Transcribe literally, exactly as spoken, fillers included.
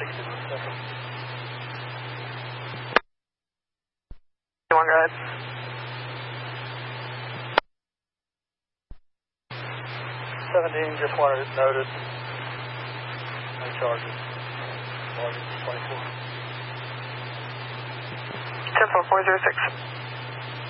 One, go ahead. seventeen, just wanted to notice. No charges. Margin twenty-four. ten four four zero six.